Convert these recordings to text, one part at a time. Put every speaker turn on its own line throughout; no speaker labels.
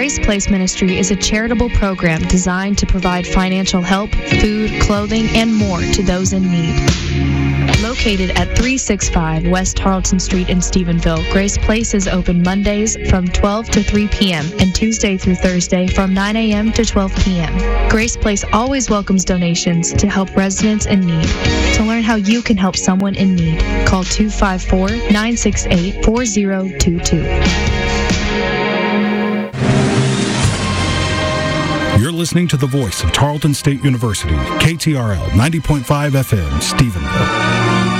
Grace Place Ministry is a charitable program designed to provide financial help, food, clothing, and more to those in need. Located at 365 West Tarleton Street in Stephenville, Grace Place is open Mondays from 12 to 3 p.m. and Tuesday through Thursday from 9 a.m. to 12 p.m. Grace Place always welcomes donations to help residents in need. To learn how you can help someone in need, call 254-968-4022.
You're listening to the voice of Tarleton State University, KTRL 90.5 FM, Stephenville.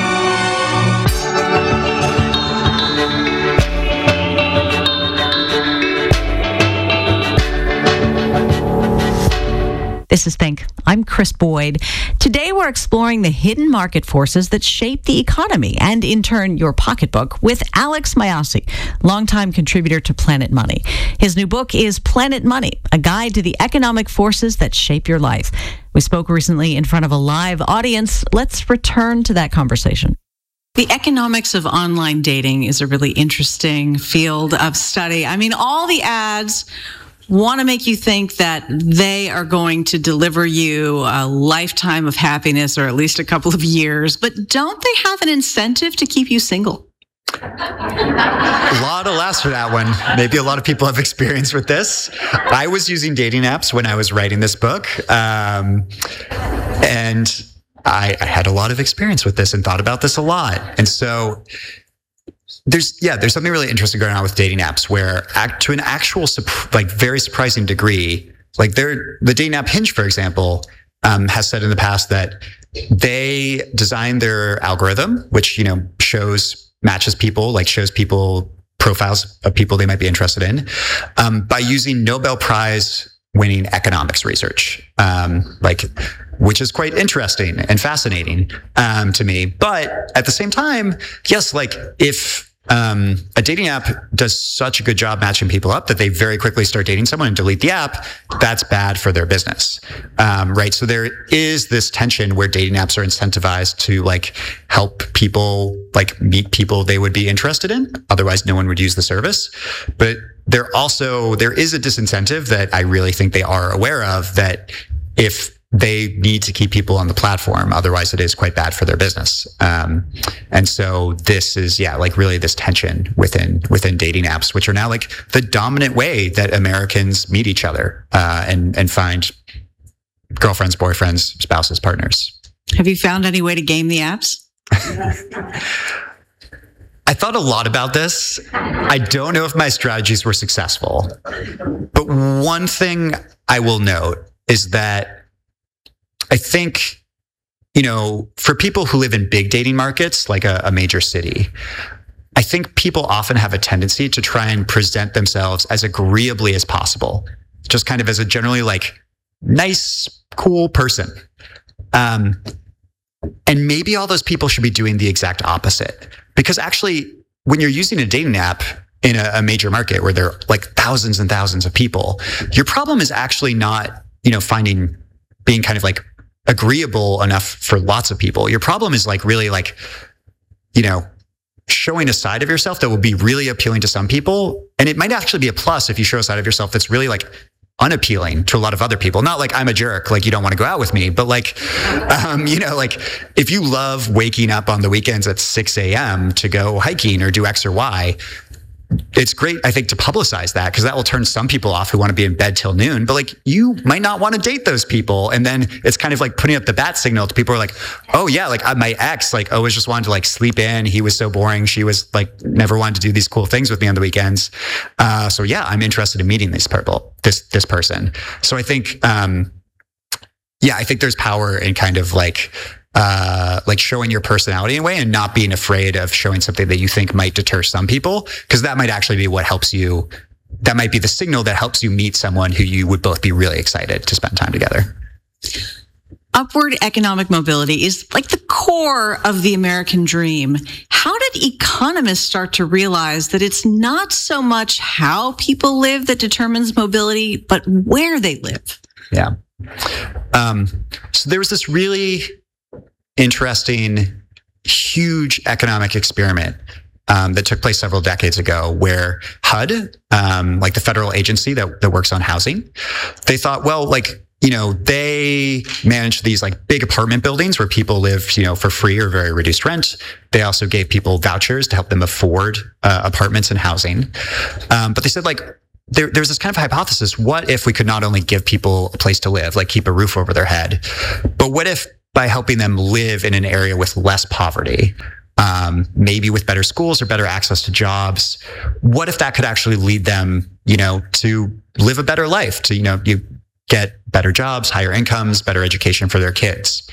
This is Think. I'm Chris Boyd. Today we're exploring the hidden market forces that shape the economy and, in turn, your pocketbook with Alex Mayyasi, longtime contributor to Planet Money. His new book is Planet Money, a guide to the economic forces that shape your life. We spoke recently in front of a live audience. Let's return to that conversation. The economics of online dating is a really interesting field of study. I mean, all the ads want to make you think that they are going to deliver you a lifetime of happiness, or at least a couple of years. But don't they have an incentive to keep you single?
A lot of laughs for that one. Maybe a lot of people have experience with this. I was using dating apps when I was writing this book. And I had a lot of experience with this and thought about this a lot. And so there's something really interesting going on with dating apps where to an actual very surprising degree, like the dating app Hinge, for example, has said in the past that they designed their algorithm, which, matches people, shows people profiles of people they might be interested in, by using Nobel Prize winning economics research, which is quite interesting and fascinating to me. But at the same time, yes, if a dating app does such a good job matching people up that they very quickly start dating someone and delete the app, that's bad for their business, right? So there is this tension where dating apps are incentivized to help people meet people they would be interested in. Otherwise, no one would use the service. But there is a disincentive that I really think they are aware of, that if they need to keep people on the platform, otherwise it is quite bad for their business. And so this is, really this tension within dating apps, which are now the dominant way that Americans meet each other and find girlfriends, boyfriends, spouses, partners.
Have you found any way to game the apps?
I thought a lot about this. I don't know if my strategies were successful, but one thing I will note is that I think, for people who live in big dating markets, like a major city, I think people often have a tendency to try and present themselves as agreeably as possible, just kind of as a generally nice, cool person. And maybe all those people should be doing the exact opposite. Because actually, when you're using a dating app in a major market where there are thousands and thousands of people, your problem is actually not, being kind of agreeable enough for lots of people. Your problem is really showing a side of yourself that will be really appealing to some people. And it might actually be a plus if you show a side of yourself that's really unappealing to a lot of other people. Not I'm a jerk, you don't want to go out with me, but if you love waking up on the weekends at 6 a.m. to go hiking or do X or Y, it's great, I think, to publicize that, because that will turn some people off who want to be in bed till noon. But you might not want to date those people. And then it's kind of putting up the bat signal to people who are oh yeah, my ex, always just wanted to sleep in. He was so boring. She was never wanted to do these cool things with me on the weekends. So yeah, I'm interested in meeting this person. So I think, I think there's power in kind of showing your personality in a way and not being afraid of showing something that you think might deter some people, because that might actually be what helps you. That might be the signal that helps you meet someone who you would both be really excited to spend time together.
Upward economic mobility is the core of the American dream. How did economists start to realize that it's not so much how people live that determines mobility, but where they live?
Yeah. So there was this really interesting, huge economic experiment that took place several decades ago, where HUD, like the federal agency that works on housing, they thought, well, like, they manage these like big apartment buildings where people live, for free or very reduced rent. They also gave people vouchers to help them afford apartments and housing. But they said, like, there's this kind of hypothesis: what if we could not only give people a place to live, like keep a roof over their head, but what if by helping them live in an area with less poverty, maybe with better schools or better access to jobs, what if that could actually lead them, to live a better life, to, you get better jobs, higher incomes, better education for their kids.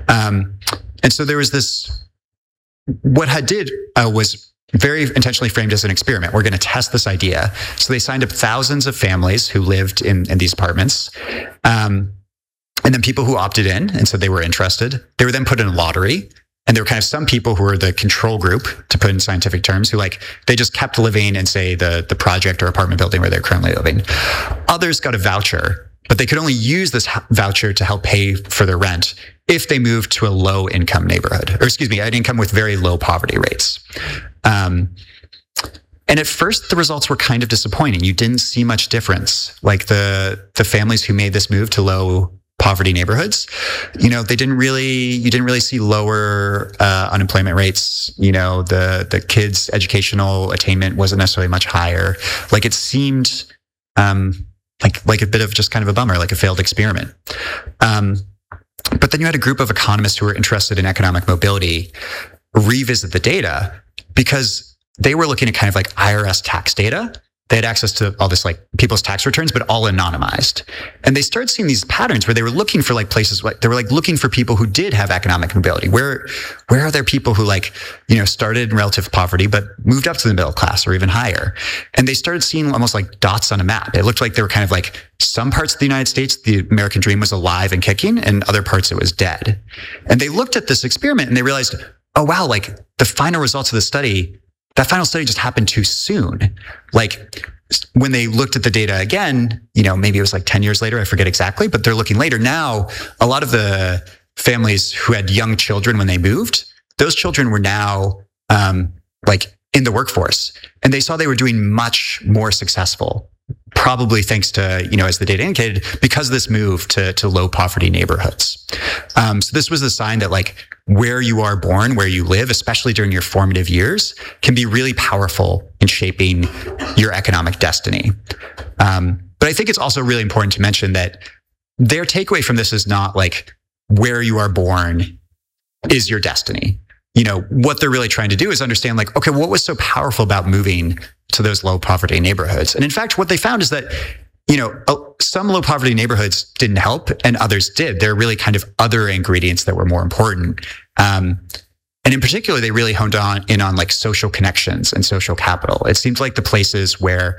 And so there was this, what HUD did was very intentionally framed as an experiment. We're going to test this idea. So they signed up thousands of families who lived in these apartments. And then people who opted in and said they were interested, they were then put in a lottery. And there were kind of some people who were the control group, to put in scientific terms, who they just kept living in, say, the project or apartment building where they're currently living. Others got a voucher, but they could only use this voucher to help pay for their rent if they moved to a low income neighborhood, or an income with very low poverty rates. And at first, the results were kind of disappointing. You didn't see much difference. Like the families who made this move to low poverty neighborhoods, you didn't really see lower unemployment rates. The kids' educational attainment wasn't necessarily much higher. Like it seemed like a bit of just kind of a bummer, like a failed experiment. But then you had a group of economists who were interested in economic mobility revisit the data, because they were looking at kind of like IRS tax data. They had access to all this like people's tax returns, but all anonymized. And they started seeing these patterns where they were looking for like places, they were like looking for people who did have economic mobility. Where are there people who started in relative poverty, but moved up to the middle class or even higher? And they started seeing almost like dots on a map. It looked like they were kind of like some parts of the United States, the American dream was alive and kicking, and other parts it was dead. And they looked at this experiment and they realized, oh wow, like the final results of the study, that final study just happened too soon. Like when they looked at the data again, maybe it was like 10 years later, I forget exactly, but they're looking later. Now, a lot of the families who had young children when they moved, those children were now like in the workforce, and they saw they were doing much more successful, probably thanks to, as the data indicated, because of this move to low poverty neighborhoods. So this was a sign that like where you are born, where you live, especially during your formative years, can be really powerful in shaping your economic destiny. But I think it's also really important to mention that their takeaway from this is not like where you are born is your destiny. What they're really trying to do is understand like, okay, what was so powerful about moving to those low poverty neighborhoods? And in fact, what they found is that, some low poverty neighborhoods didn't help and others did. There are really kind of other ingredients that were more important. And in particular, they really honed in on like social connections and social capital. It seemed like the places where,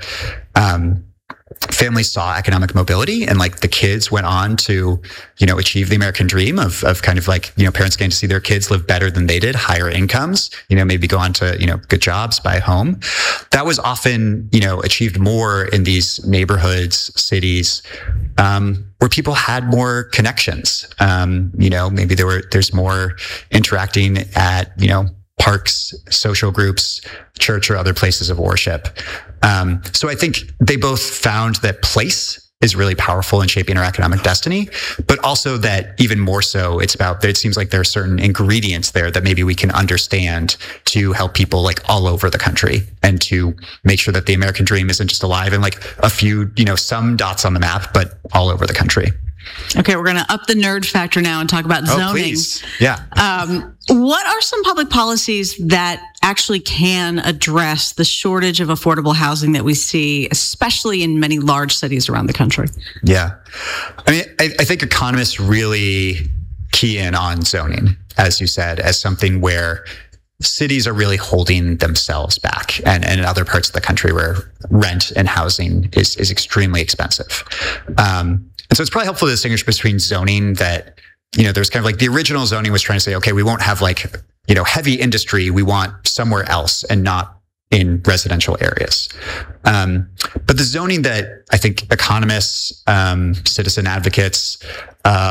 families saw economic mobility and like the kids went on to, achieve the American dream of kind of like, parents getting to see their kids live better than they did, higher incomes, maybe go on to, good jobs, buy a home. That was often, achieved more in these neighborhoods, cities, where people had more connections. Maybe there's more interacting at, parks, social groups, church, or other places of worship. So I think they both found that place is really powerful in shaping our economic destiny, but also that even more so, it seems like there are certain ingredients there that maybe we can understand to help people like all over the country and to make sure that the American dream isn't just alive in like a few, some dots on the map, but all over the country.
Okay, we're going to up the nerd factor now and talk about zoning.
Oh, please. Yeah.
What are some public policies that actually can address the shortage of affordable housing that we see, especially in many large cities around the country?
Yeah. I mean, I think economists really key in on zoning, as you said, as something where cities are really holding themselves back, and in other parts of the country where rent and housing is extremely expensive. And so it's probably helpful to distinguish between zoning that, there's kind of like the original zoning was trying to say, okay, we won't have like, heavy industry. We want somewhere else and not in residential areas. But the zoning that I think economists, citizen advocates,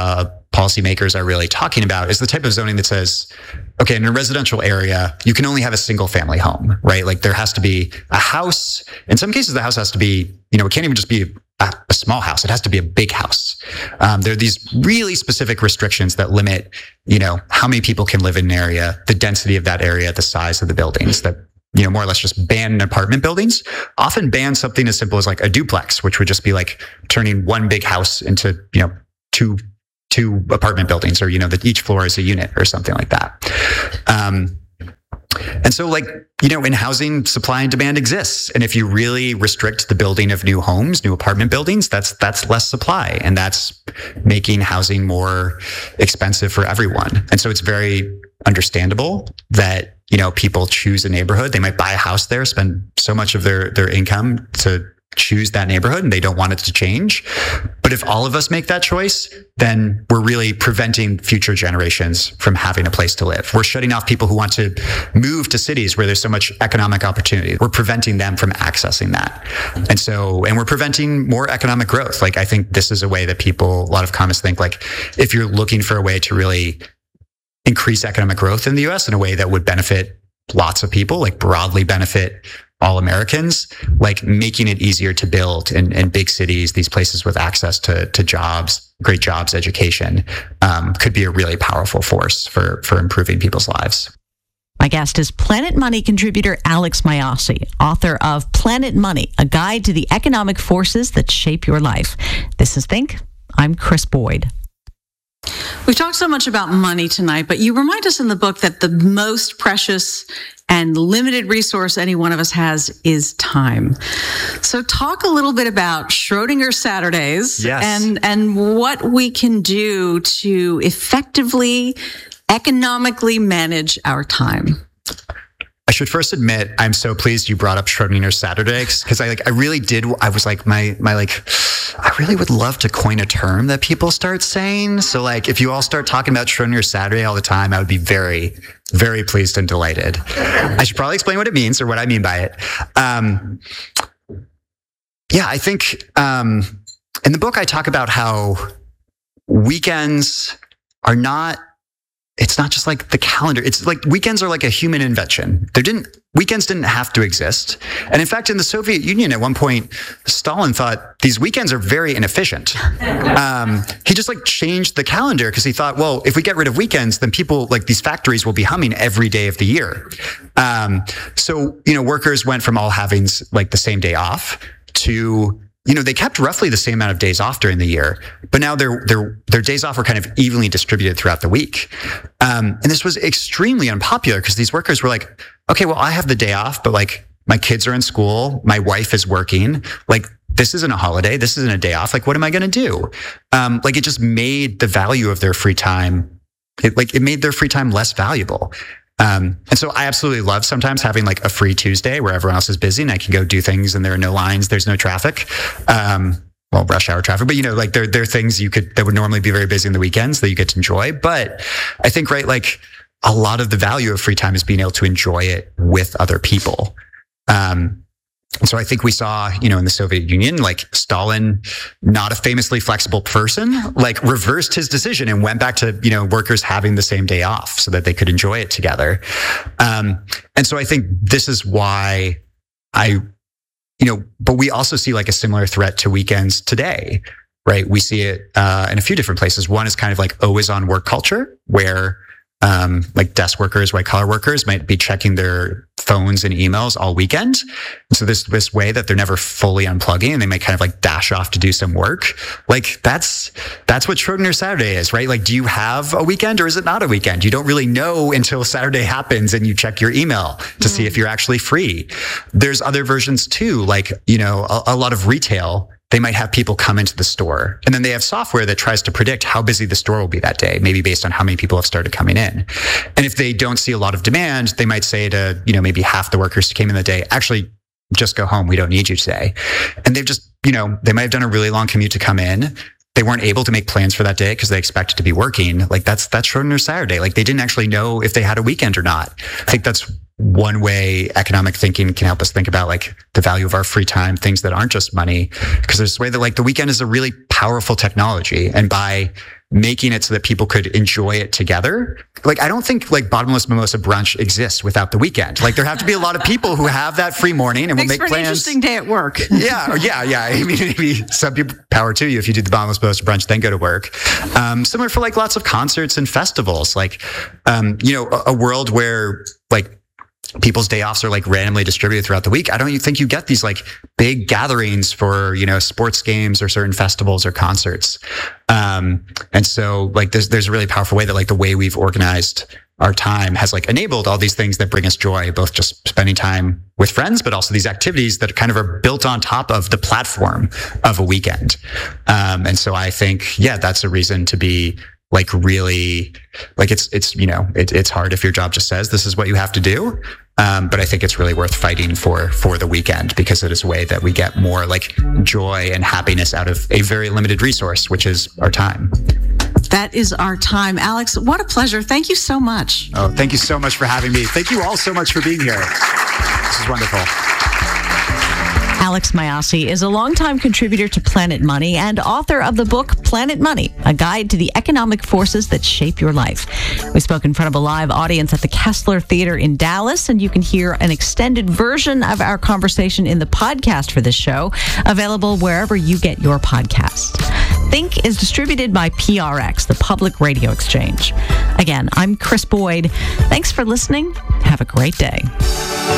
policymakers are really talking about is the type of zoning that says, okay, in a residential area, you can only have a single family home, right? Like there has to be a house. In some cases, the house has to be, it can't even just be a small house. It has to be a big house. There are these really specific restrictions that limit, how many people can live in an area, the density of that area, the size of the buildings that, more or less just ban apartment buildings, often ban something as simple as like a duplex, which would just be like turning one big house into, two apartment buildings, or, that each floor is a unit or something like that. And so in housing, supply and demand exists. And if you really restrict the building of new homes, new apartment buildings, that's less supply. And that's making housing more expensive for everyone. And so it's very understandable that, people choose a neighborhood. They might buy a house there, spend so much of their income to choose that neighborhood, and they don't want it to change. But if all of us make that choice, then we're really preventing future generations from having a place to live. We're shutting off people who want to move to cities where there's so much economic opportunity. We're preventing them from accessing that. And we're preventing more economic growth. I think this is a way that a lot of economists think, if you're looking for a way to really increase economic growth in the US in a way that would benefit lots of people, broadly benefit all Americans, making it easier to build in big cities, these places with access to jobs, great jobs, education, could be a really powerful force for improving people's lives.
My guest is Planet Money contributor Alex Mayyasi, author of Planet Money, A Guide to the Economic Forces That Shape Your Life. This is Think. I'm Chris Boyd.
We've talked so much about money tonight, but you remind us in the book that the most precious and limited resource any one of us has is time. So talk a little bit about Schrödinger Saturdays.
Yes.
and what we can do to effectively, economically manage our time.
I should first admit, I'm so pleased you brought up Schrödinger Saturdays, because I really did. I was I really would love to coin a term that people start saying. So if you all start talking about Schrödinger Saturday all the time, I would be very, very pleased and delighted. I should probably explain what it means or what I mean by it. I think in the book, I talk about how weekends are not, it's not just the calendar. It's weekends are like a human invention. Weekends didn't have to exist. And in fact, in the Soviet Union, at one point, Stalin thought these weekends are very inefficient. He just changed the calendar because he thought, well, if we get rid of weekends, then people these factories will be humming every day of the year. So workers went from all having the same day off to, they kept roughly the same amount of days off during the year, but now their days off were kind of evenly distributed throughout the week. And this was extremely unpopular because these workers were like, okay, well, I have the day off, but my kids are in school, my wife is working, this isn't a holiday, this isn't a day off. What am I going to do? It just made the value of their free time, it made their free time less valuable. And so I absolutely love sometimes having a free Tuesday where everyone else is busy and I can go do things and there are no lines, there's no traffic. Rush hour traffic, but there are things that would normally be very busy in the weekends that you get to enjoy. But I think, a lot of the value of free time is being able to enjoy it with other people. And so I think we saw, in the Soviet Union, Stalin, not a famously flexible person, reversed his decision and went back to, workers having the same day off so that they could enjoy it together. And so I think this is why but we also see a similar threat to weekends today, right? We see it in a few different places. One is kind of always on work culture, where desk workers, white collar workers might be checking their phones and emails all weekend. And so this way that they're never fully unplugging and they might kind of dash off to do some work. That's what Schrödinger Saturday is, right? Do you have a weekend or is it not a weekend? You don't really know until Saturday happens and you check your email to see if you're actually free. There's other versions too, a lot of retail. They might have people come into the store and then they have software that tries to predict how busy the store will be that day, maybe based on how many people have started coming in. And if they don't see a lot of demand, they might say to, maybe half the workers who came in the day, actually just go home. We don't need you today. And they've just, they might have done a really long commute to come in. They weren't able to make plans for that day because they expected to be working. That's Schrödinger Saturday. They didn't actually know if they had a weekend or not. I think that's one way economic thinking can help us think about the value of our free time, things that aren't just money, because there's this way that the weekend is a really powerful technology and by making it so that people could enjoy it together. Like, I don't think like bottomless mimosa brunch exists without the weekend. Like, there have to be a lot of people who have that free morning and will make plans.
An interesting day at work.
Yeah. I mean, maybe some people, power to you if you do the bottomless mimosa brunch, then go to work. Similar for like lots of concerts and festivals, like, a world where like people's day offs are like randomly distributed throughout the week. I don't think you get these like big gatherings for, sports games or certain festivals or concerts. And so like there's a really powerful way that like the way we've organized our time has like enabled all these things that bring us joy, both just spending time with friends, but also these activities that kind of are built on top of the platform of a weekend. And so I think, that's a reason to be like really like it's hard if your job just says this is what you have to do. But I think it's really worth fighting for the weekend because it is a way that we get more like joy and happiness out of a very limited resource, which is our time.
That is our time. Alex, what a pleasure. Thank you so much.
Oh, thank you so much for having me. Thank you all so much for being here. This is wonderful.
Alex Mayyasi is a longtime contributor to Planet Money and author of the book Planet Money, a guide to the economic forces that shape your life. We spoke in front of a live audience at the Kessler Theater in Dallas, and you can hear an extended version of our conversation in the podcast for this show, available wherever you get your podcast. Think is distributed by PRX, the Public Radio Exchange. Again, I'm Chris Boyd. Thanks for listening. Have a great day.